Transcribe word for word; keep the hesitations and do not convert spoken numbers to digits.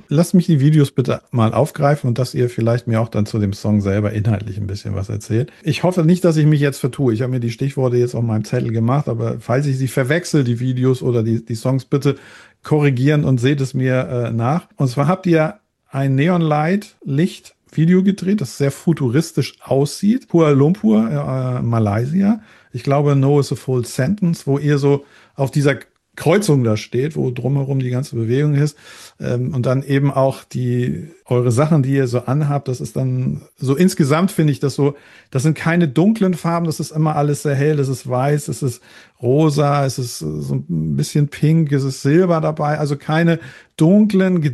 lasst mich die Videos bitte mal aufgreifen und dass ihr vielleicht mir auch dann zu dem Song selber inhaltlich ein bisschen was erzählt. Ich hoffe nicht, dass ich mich jetzt vertue. Ich habe mir die Stichworte jetzt auf meinem Zettel gemacht, aber falls ich sie verwechsel, die Videos oder die, die Songs, bitte korrigieren und seht es mir äh, nach. Und zwar habt ihr ein Neon-Light-Licht-Video gedreht, das sehr futuristisch aussieht. Kuala Lumpur, äh, Malaysia. Ich glaube, No is a Full Sentence, wo ihr so auf dieser Kreuzung da steht, wo drumherum die ganze Bewegung ist. Ähm, und dann eben auch die, eure Sachen, die ihr so anhabt, das ist dann so insgesamt finde ich das so, das sind keine dunklen Farben, das ist immer alles sehr hell, es ist weiß, es ist rosa, es ist so ein bisschen pink, es ist Silber dabei, also keine dunklen,